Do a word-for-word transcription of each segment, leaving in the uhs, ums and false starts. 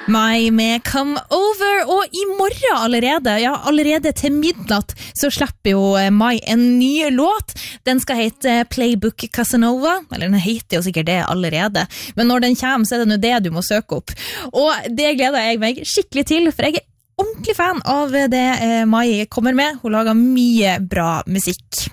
Mai med Come Over, og i morgen allerede, ja allerede til midnatt, så slipper jo Mai en ny låt. Den skal hete Playbook Casanova, eller den heter jo sikkert det allerede, men når den kommer så er det nå det du må søke opp. Og det gleder jeg meg skikkelig til, for jeg er ordentlig fan av det Mai kommer med. Hun lager mye bra musikk.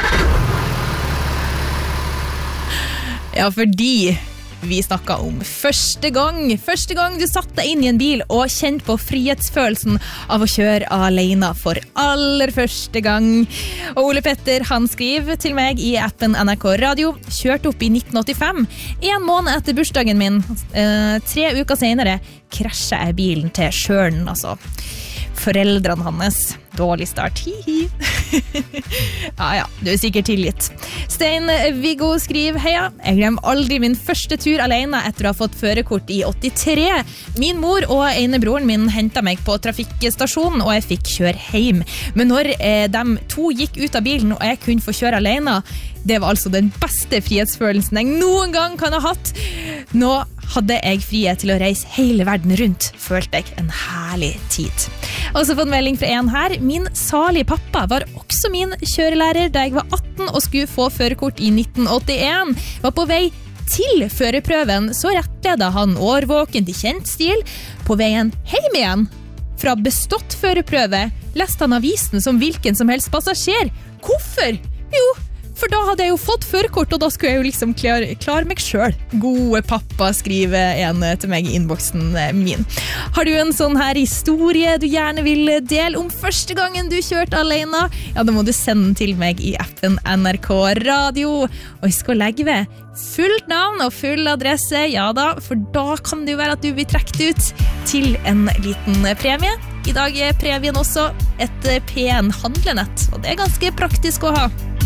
Ja, fordi vi snakket om første gang, første gang du satt deg inn i en bil og kjente på frihetsfølelsen av å kjøre alene for aller første gang. Og Ole Petter, han skriver til meg i appen N R K Radio, kjørte opp i nitten åttifem, en måned etter bursdagen min, eh, tre uker senere, krasjet jeg bilen til Sjøren, altså. Foreldrene hans. Dårlig start. Hihi. ja, ja, du er sikkert tilgitt. Stein Viggo skriver, heia, jeg glemmer aldri min første tur alene etter å ha fått førerkort i åttitre. Min mor og ene broren min hentet meg på trafikkstasjonen, og jeg fikk kjøre hjem. Men når eh, de to gikk ut av bilen, og jeg kunne få kjøre alene, det var altså den beste frihetsfølelsen jeg noen gang kan ha hatt. Nå hadde jeg frihet til å reise hele verden rundt, følte jeg en herlig tid. Og så fått melding fra en her. Min salige pappa var også min kjørelærer da jeg var atten og skulle få førerkort i nitten åttien. Var på vei til førerprøven, så rettleda han årvåken til kjent stil. På veien hjem igjen, fra bestått førerprøve, leste han avisen som hvilken som helst passasjer. Hvorfor? Jo, for da hadde jeg jo fått førerkort, og da skulle jeg jo liksom klare, klare meg selv. Gode pappa, skriver en til meg i innboksen min. Har du en sånn her historie du gjerne vil dele om første gangen du kjørte alene? Ja, da må du sende den til meg i appen N R K Radio. Og husk å legge ved fullt navn og full adresse, ja da, for da kan det jo være at du blir trukket ut til en liten premie. I dag er premien også et pen handlenett, og det er ganske praktisk å ha.